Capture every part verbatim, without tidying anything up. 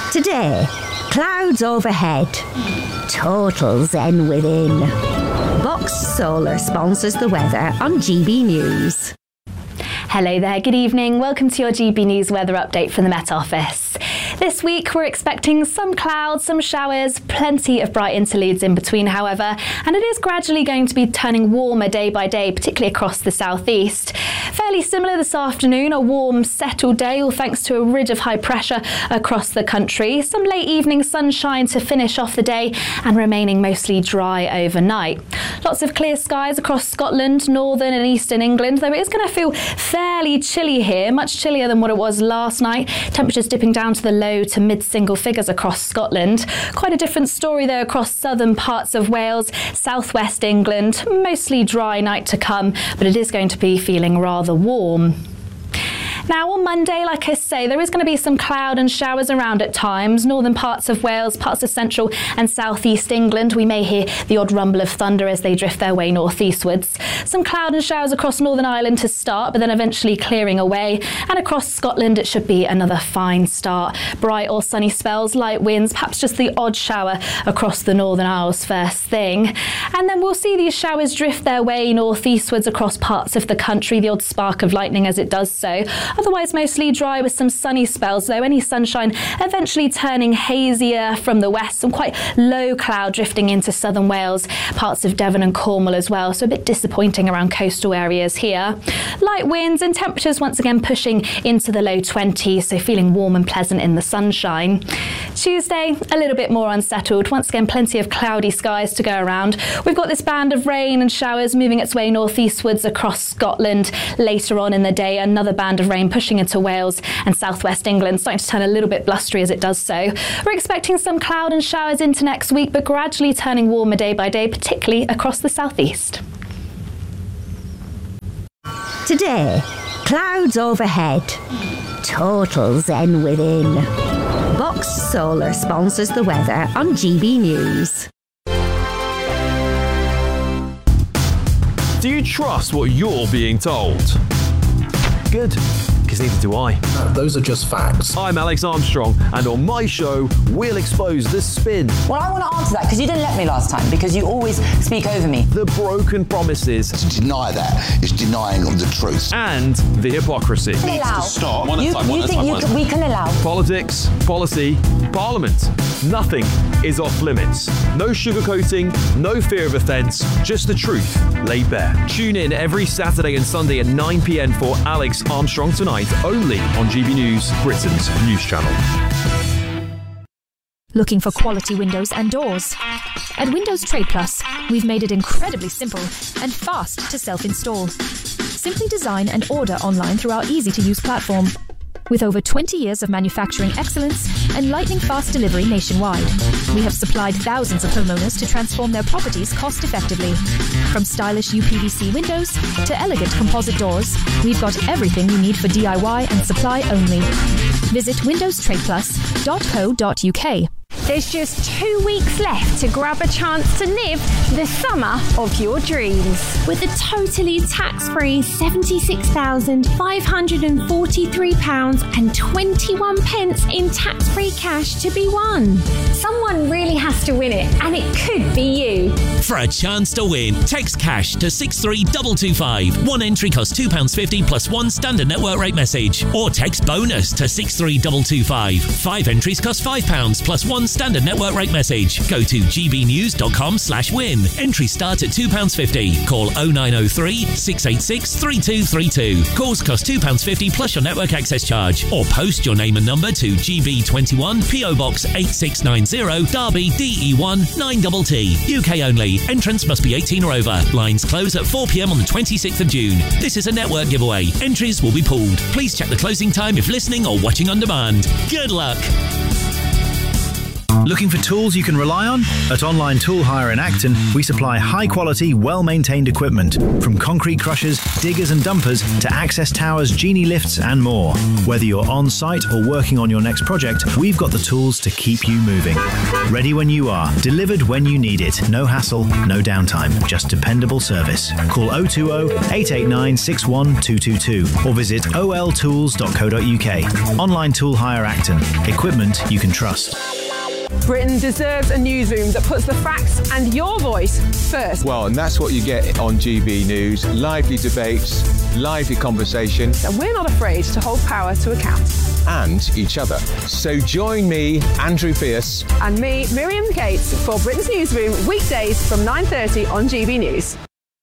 Today, clouds overhead, total zen within. Box Solar sponsors the weather on G B News. Hello there, good evening. Welcome to your G B News weather update from the Met Office. This week we're expecting some clouds, some showers, plenty of bright interludes in between, however, and it is gradually going to be turning warmer day by day, particularly across the southeast. Fairly similar this afternoon, a warm, settled day, all thanks to a ridge of high pressure across the country. Some late evening sunshine to finish off the day and remaining mostly dry overnight. Lots of clear skies across Scotland, northern and eastern England, though it is going to feel fairly chilly here, much chillier than what it was last night. Temperatures dipping down to the low to mid-single figures across Scotland. Quite a different story though across southern parts of Wales, southwest England. Mostly dry night to come, but it is going to be feeling rather warm. Now on Monday, like I say, there is going to be some cloud and showers around at times. Northern parts of Wales, parts of central and southeast England. We may hear the odd rumble of thunder as they drift their way northeastwards. Some cloud and showers across Northern Ireland to start, but then eventually clearing away. And across Scotland, it should be another fine start. Bright or sunny spells, light winds, perhaps just the odd shower across the Northern Isles first thing. And then we'll see these showers drift their way northeastwards across parts of the country, the odd spark of lightning as it does so. Otherwise mostly dry with some sunny spells, though any sunshine eventually turning hazier from the west. Some quite low cloud drifting into southern Wales, parts of Devon and Cornwall as well, so a bit disappointing around coastal areas here. Light winds and temperatures once again pushing into the low twenties, so feeling warm and pleasant in the sunshine. Tuesday, a little bit more unsettled. Once again, plenty of cloudy skies to go around. We've got this band of rain and showers moving its way northeastwards across Scotland. Later on in the day, another band of rain pushing into Wales and southwest England, starting to turn a little bit blustery as it does so. We're expecting some cloud and showers into next week, but gradually turning warmer day by day, particularly across the southeast. Today, clouds overhead, total zen within. Box Solar sponsors the weather on G B News. Do you trust what you're being told? Good, because neither do I. No, those are just facts. I'm Alex Armstrong, and on my show, we'll expose the spin. Well, I want to answer that because you didn't let me last time, because you always speak over me. The broken promises. To deny that is denying the truth. And the hypocrisy. Allow. Stop. You, you think you can, we can allow? Politics, policy, parliament. Nothing is off limits. No sugarcoating, no fear of offence, just the truth laid bare. Tune in every Saturday and Sunday at nine p.m. for Alex Armstrong Tonight, only on G B News, Britain's news channel. Looking for quality windows and doors? At Windows Trade Plus, we've made it incredibly simple and fast to self-install. Simply design and order online through our easy-to-use platform. With over twenty years of manufacturing excellence and lightning-fast delivery nationwide, we have supplied thousands of homeowners to transform their properties cost-effectively. From stylish U P V C windows to elegant composite doors, we've got everything you need for D I Y and supply only. Visit windows trade plus dot co dot U K. There's just two weeks left to grab a chance to live the summer of your dreams. With a totally tax-free seventy-six thousand five hundred forty-three pounds and twenty-one pence in tax-free cash to be won. Someone really has to win it, and it could be you. For a chance to win, text cash to six three two two five. One entry costs two pounds fifty plus one standard network rate message. Or text bonus to six three two two five. Five entries cost five pounds plus one standard network rate message. Go to gbnews.com slash win. Entries start at two pounds fifty. Call oh nine oh three, six eight six, three two three two. Calls cost two pounds fifty plus your network access charge. Or post your name and number to G B twenty-one, P O Box eight six nine zero, Derby, D E one nine T T. U K only. Entrants must be eighteen or over. Lines close at four p.m. on the twenty-sixth of June. This is a network giveaway. Entries will be pooled. Please check the closing time if listening or watching on demand. Good luck. Looking for tools you can rely on? At Online Tool Hire in Acton, we supply high-quality, well-maintained equipment, from concrete crushers, diggers and dumpers to access towers, genie lifts and more. Whether you're on-site or working on your next project, we've got the tools to keep you moving. Ready when you are, delivered when you need it. No hassle, no downtime, just dependable service. Call oh two oh, eight eight nine, six one two two two or visit o l tools dot co dot u k. Online Tool Hire Acton. Equipment you can trust. Britain deserves a newsroom that puts the facts and your voice first. Well, and that's what you get on G B News. Lively debates, lively conversation. And we're not afraid to hold power to account. And each other. So join me, Andrew Pierce. And me, Miriam Cates, for Britain's Newsroom, weekdays from nine thirty on G B News.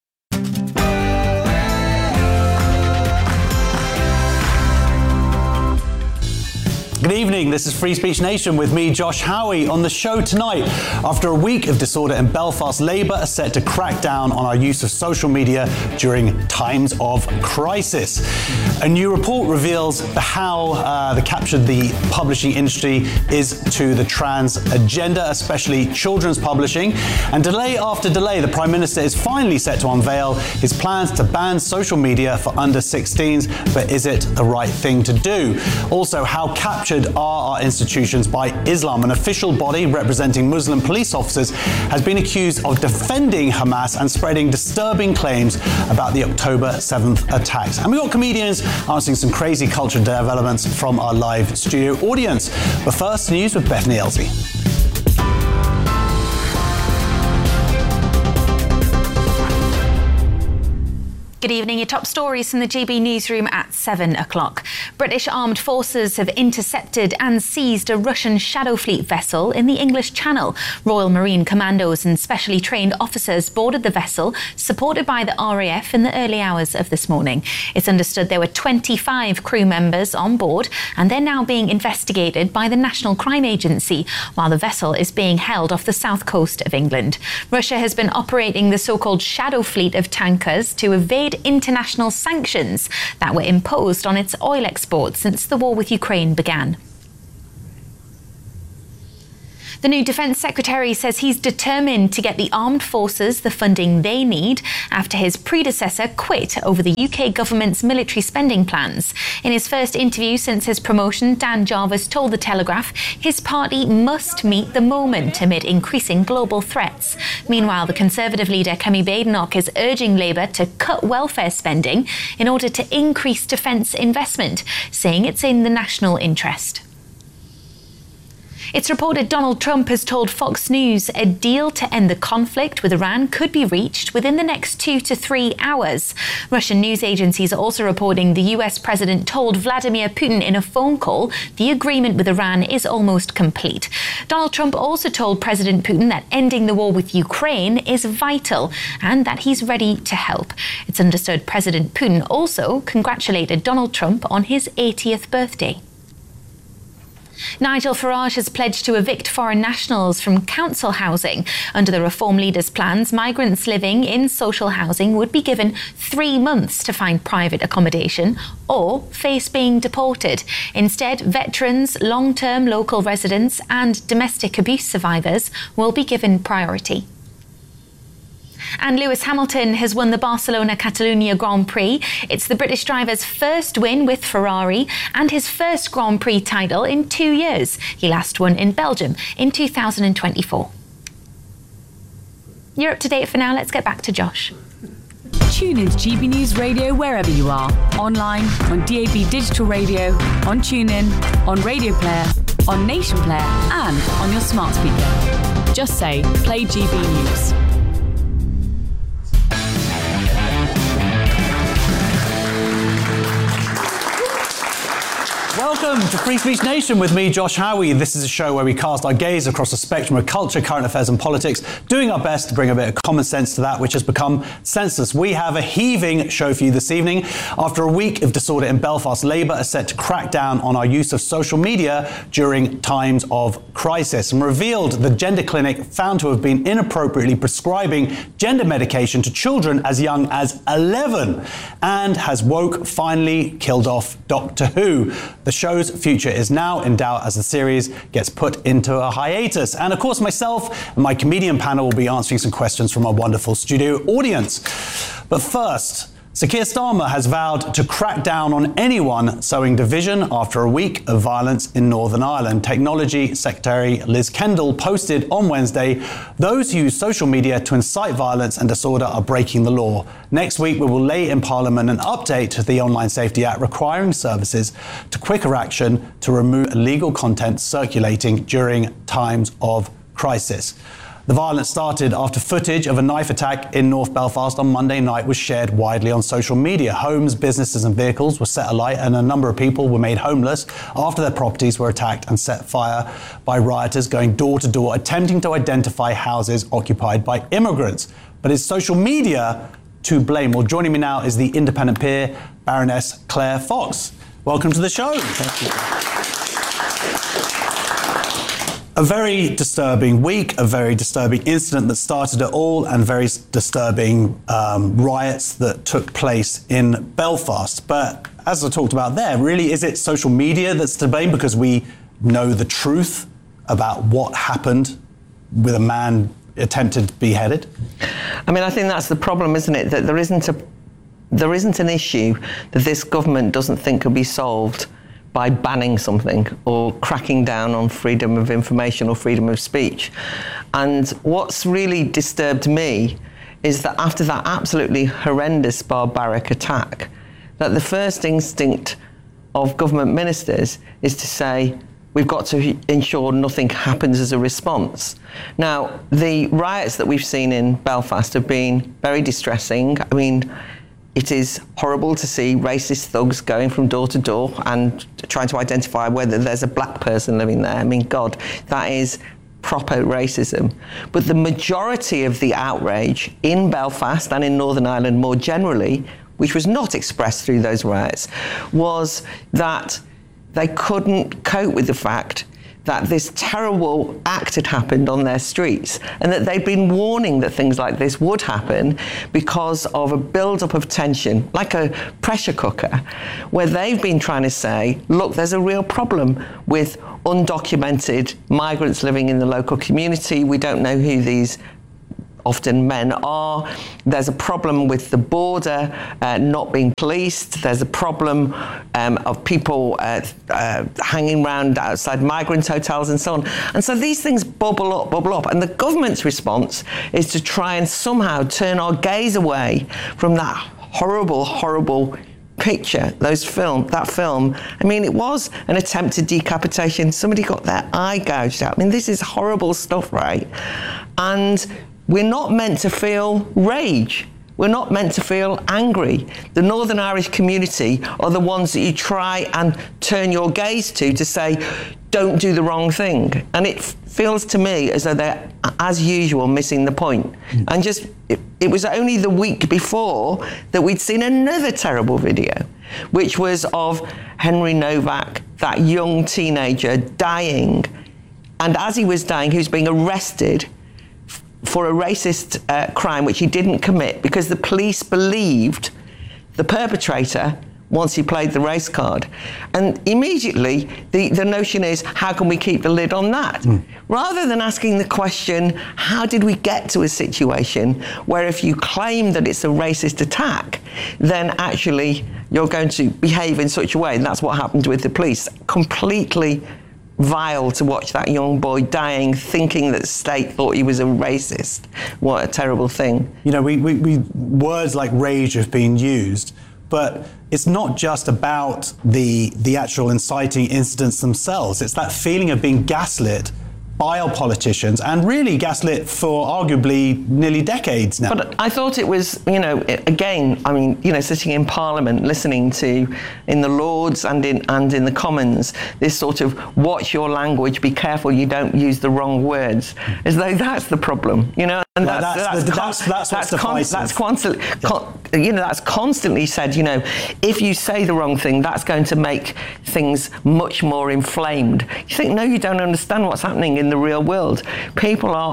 Good evening, this is Free Speech Nation with me, Josh Howie. On the show tonight, after a week of disorder in Belfast, Labour are set to crack down on our use of social media during times of crisis. A new report reveals how uh, the capture the publishing industry is to the trans agenda, especially children's publishing. And delay after delay, the Prime Minister is finally set to unveil his plans to ban social media for under sixteens, but is it the right thing to do? Also, how captured are our institutions by Islam? An official body representing Muslim police officers has been accused of defending Hamas and spreading disturbing claims about the October seventh attacks. And we've got comedians answering some crazy cultural developments from our live studio audience. But first, news with Bethany Elsey. Good evening. Your top stories from the G B Newsroom at seven o'clock. British armed forces have intercepted and seized a Russian Shadow Fleet vessel in the English Channel. Royal Marine Commandos and specially trained officers boarded the vessel, supported by the R A F, in the early hours of this morning. It's understood there were twenty-five crew members on board, and they're now being investigated by the National Crime Agency, while the vessel is being held off the south coast of England. Russia has been operating the so-called Shadow Fleet of tankers to evade international sanctions that were imposed on its oil exports since the war with Ukraine began. The new Defence Secretary says he's determined to get the armed forces the funding they need after his predecessor quit over the U K government's military spending plans. In his first interview since his promotion, Dan Jarvis told The Telegraph his party must meet the moment amid increasing global threats. Meanwhile, the Conservative leader Kemi Badenoch is urging Labour to cut welfare spending in order to increase defence investment, saying it's in the national interest. It's reported Donald Trump has told Fox News a deal to end the conflict with Iran could be reached within the next two to three hours. Russian news agencies are also reporting the U S president told Vladimir Putin in a phone call the agreement with Iran is almost complete. Donald Trump also told President Putin that ending the war with Ukraine is vital and that he's ready to help. It's understood President Putin also congratulated Donald Trump on his eightieth birthday. Nigel Farage has pledged to evict foreign nationals from council housing. Under the Reform leader's plans, migrants living in social housing would be given three months to find private accommodation or face being deported. Instead, veterans, long-term local residents and domestic abuse survivors will be given priority. And Lewis Hamilton has won the Barcelona-Catalunya Grand Prix. It's the British driver's first win with Ferrari and his first Grand Prix title in two years. He last won in Belgium in two thousand twenty-four. You're up to date for now. Let's get back to Josh. Tune in to G B News Radio wherever you are. Online, on D A B Digital Radio, on TuneIn, on Radio Player, on Nation Player and on your smart speaker. Just say, play G B News. Welcome to Free Speech Nation with me, Josh Howie. This is a show where we cast our gaze across the spectrum of culture, current affairs and politics, doing our best to bring a bit of common sense to that which has become senseless. We have a heaving show for you this evening. After a week of disorder in Belfast, Labour are set to crack down on our use of social media during times of crisis, and revealed the gender clinic found to have been inappropriately prescribing gender medication to children as young as eleven, and has woke finally killed off Doctor Who. The show's future is now in doubt as the series gets put into a hiatus. And of course, myself and my comedian panel will be answering some questions from our wonderful studio audience. But first, Sir Keir Starmer has vowed to crack down on anyone sowing division after a week of violence in Northern Ireland. Technology Secretary Liz Kendall posted on Wednesday, those who use social media to incite violence and disorder are breaking the law. Next week, we will lay in Parliament an update to the Online Safety Act requiring services to quicker action to remove illegal content circulating during times of crisis. The violence started after footage of a knife attack in North Belfast on Monday night was shared widely on social media. Homes, businesses and vehicles were set alight and a number of people were made homeless after their properties were attacked and set fire by rioters going door to door, attempting to identify houses occupied by immigrants. But is social media to blame? Well, joining me now is the independent peer, Baroness Claire Fox. Welcome to the show. Thank you. A very disturbing week, a very disturbing incident that started it all, and very disturbing um, riots that took place in Belfast. But as I talked about there, really, is it social media that's to blame because we know the truth about what happened with a man attempted beheaded? I mean, I think that's the problem, isn't it? That there isn't a there isn't an issue that this government doesn't think can be solved by banning something or cracking down on freedom of information or freedom of speech. And what's really disturbed me is that after that absolutely horrendous barbaric attack, that the first instinct of government ministers is to say, we've got to ensure nothing happens as a response. Now, the riots that we've seen in Belfast have been very distressing. I mean, it is horrible to see racist thugs going from door to door and trying to identify whether there's a black person living there. I mean, God, that is proper racism. But the majority of the outrage in Belfast and in Northern Ireland more generally, which was not expressed through those riots, was that they couldn't cope with the fact that this terrible act had happened on their streets and that they'd been warning that things like this would happen because of a build-up of tension, like a pressure cooker, where they've been trying to say, look, there's a real problem with undocumented migrants living in the local community. We don't know who these often men are. There's a problem with the border uh, not being policed. There's a problem um, of people uh, uh, hanging around outside migrant hotels and so on. And so these things bubble up, bubble up. And the government's response is to try and somehow turn our gaze away from that horrible, horrible picture, those film, that film. I mean, it was an attempted decapitation. Somebody got their eye gouged out. I mean, this is horrible stuff, right? And we're not meant to feel rage. We're not meant to feel angry. The Northern Irish community are the ones that you try and turn your gaze to, to say, don't do the wrong thing. And it feels to me as though they're, as usual, missing the point. Mm. And just, it, it was only the week before that we'd seen another terrible video, which was of Henry Novak, that young teenager, dying. And as he was dying, he was being arrested for a racist uh, crime which he didn't commit because the police believed the perpetrator once he played the race card. And immediately the, the notion is, how can we keep the lid on that? Mm. Rather than asking the question, how did we get to a situation where if you claim that it's a racist attack, then actually you're going to behave in such a way, and that's what happened with the police. Completely vile to watch that young boy dying, thinking that the state thought he was a racist. What a terrible thing. You know, we, we, we words like rage have been used, but it's not just about the the actual inciting incidents themselves. It's that feeling of being gaslit by our politicians, and really gaslit for arguably nearly decades now. But I thought it was, you know, again, I mean, you know, sitting in Parliament, listening to, in the Lords and in and in the Commons, this sort of watch your language, be careful you don't use the wrong words, as though that's the problem, you know. And well, that's, that's, that's, the, con- that's, that's, that's, that's, con- that's constantly, con- you know, that's constantly said, you know, if you say the wrong thing, that's going to make things much more inflamed. You think, no, you don't understand what's happening in the real world. People are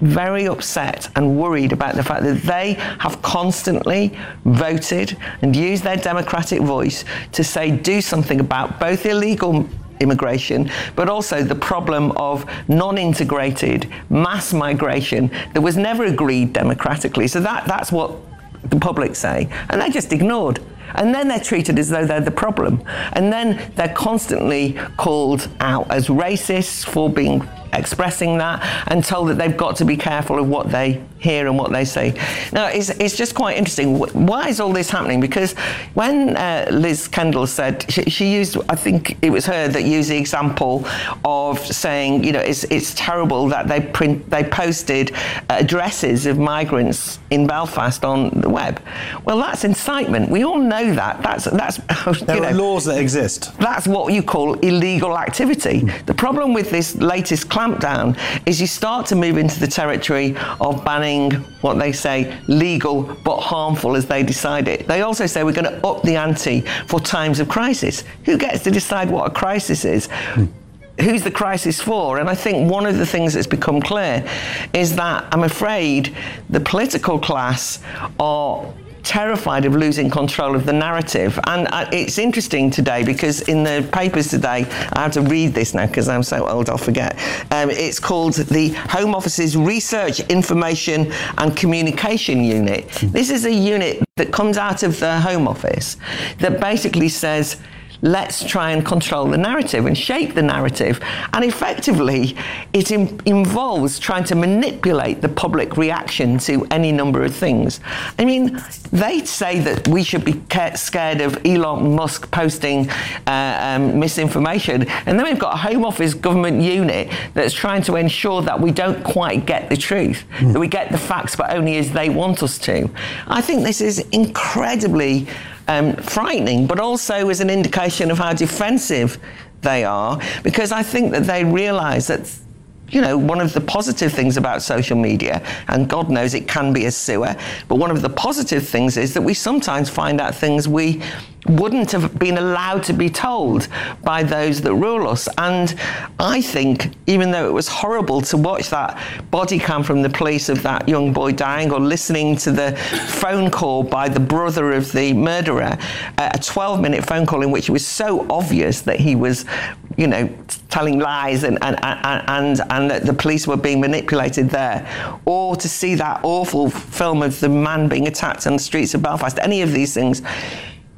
very upset and worried about the fact that they have constantly voted and used their democratic voice to say do something about both illegal immigration, but also the problem of non-integrated mass migration that was never agreed democratically. So that, that's what the public say, and they're just ignored. And then they're treated as though they're the problem. And then they're constantly called out as racists for being expressing that, and told that they've got to be careful of what they hear and what they say. Now, it's, it's just quite interesting. Why is all this happening? Because when uh, Liz Kendall said, she, she used, I think it was her that used the example of saying, you know, it's, it's terrible that they print, they posted addresses of migrants in Belfast on the web. Well, that's incitement. We all know that. That's, that's there you are know, laws that exist. That's what you call illegal activity. The problem with this latest clampdown is you start to move into the territory of banning what they say legal but harmful as they decide it. They also say we're going to up the ante for times of crisis. Who gets to decide what a crisis is? Hmm. Who's the crisis for? And I think one of the things that's become clear is that I'm afraid the political class are terrified of losing control of the narrative. And uh, it's interesting today because in the papers today, I have to read this now because I'm so old I'll forget. Um, it's called the Home Office's Research, Information and Communication Unit. This is a unit that comes out of the Home Office that basically says, let's try and control the narrative and shape the narrative. And effectively, it in- involves trying to manipulate the public reaction to any number of things. I mean, they say that we should be scared of Elon Musk posting uh, um, misinformation. And then we've got a Home Office government unit that's trying to ensure that we don't quite get the truth, mm. that we get the facts, but only as they want us to. I think this is incredibly Um, frightening, but also as an indication of how defensive they are, because I think that they realise that, you know, one of the positive things about social media, and God knows it can be a sewer, but one of the positive things is that we sometimes find out things we wouldn't have been allowed to be told by those that rule us. And I think, even though it was horrible to watch that body cam from the police of that young boy dying, or listening to the phone call by the brother of the murderer, a twelve minute phone call in which it was so obvious that he was, you know, telling lies and and, and, and, and that the police were being manipulated there, or to see that awful film of the man being attacked on the streets of Belfast, any of these things,